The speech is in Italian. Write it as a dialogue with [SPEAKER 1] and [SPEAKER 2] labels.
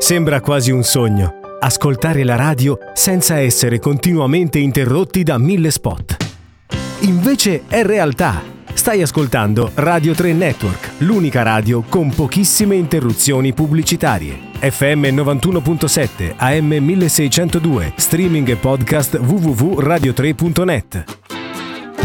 [SPEAKER 1] Sembra quasi un sogno, ascoltare la radio senza essere continuamente interrotti da 1000 spot. Invece è realtà. Stai ascoltando Radio 3 Network, l'unica radio con pochissime interruzioni pubblicitarie. FM 91.7, AM 1602, streaming e podcast www.radio3.net.